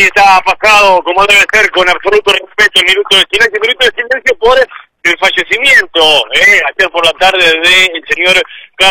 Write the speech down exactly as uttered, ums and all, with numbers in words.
ahí está pasado, como debe ser, con absoluto respeto, el minuto de silencio, minuto de silencio por el fallecimiento, eh, ayer por la tarde del señor